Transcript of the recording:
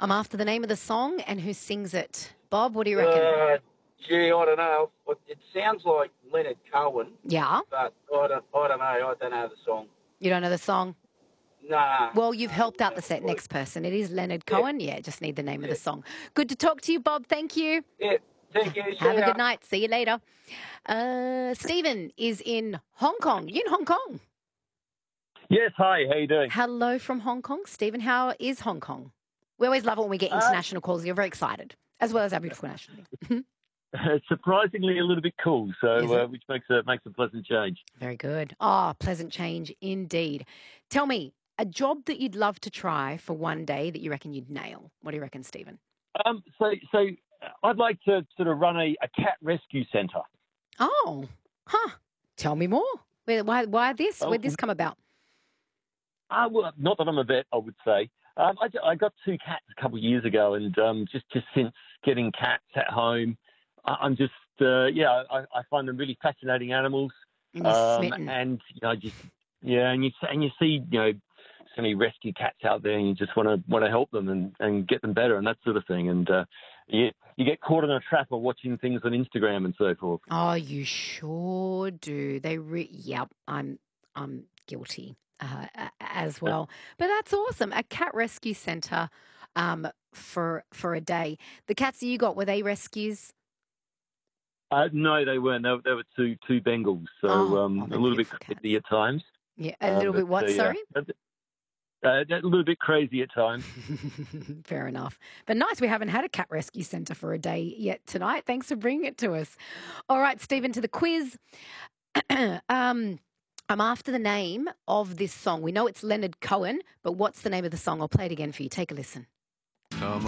I'm after the name of the song and who sings it. Bob, what do you reckon? Gee, I don't know. It sounds like Leonard Cohen, Yeah? but I don't know. I don't know the song. You don't know the song? Nah. Well, you've no, helped out no the clue. next person. It is Leonard Yeah. Cohen. Yeah, just need the name of the Yeah. song. Good to talk to you, Bob. Thank you. Yeah. Thank you. Have See a ya. good night. See you later. Stephen is in Hong Kong. You in Hong Kong? Yes, hi, how you doing? Hello from Hong Kong. Stephen, how is Hong Kong? We always love it when we get international calls. You're very excited, as well as our beautiful nationality. Surprisingly a little bit cool, so which makes a pleasant change. Very good. Oh, pleasant change indeed. Tell me, a job that you'd love to try for one day that you reckon you'd nail. What do you reckon, Stephen? So I'd like to sort of run a cat rescue centre. Oh, tell me more. Why this? Where'd this come about? Well, not that I'm a vet, I would say. I got 2 cats a couple of years ago, and just since getting cats at home, I'm just I find them really fascinating animals. And you're smitten. And you see so many rescue cats out there, and you just want to help them and get them better and that sort of thing. And you get caught in a trap of watching things on Instagram and so forth. Oh, you sure do. Yep, I'm guilty as well. But that's awesome. A cat rescue centre for a day. The cats you got, were they rescues? No, they weren't. They were two Bengals, so a little bit crazy at times. Yeah, a little bit what? Sorry. A little bit crazy at times. Fair enough. But nice, we haven't had a cat rescue centre for a day yet tonight. Thanks for bringing it to us. All right, Stephen, to the quiz. I'm after the name of this song. We know it's Leonard Cohen, but what's the name of the song? I'll play it again for you. Take a listen.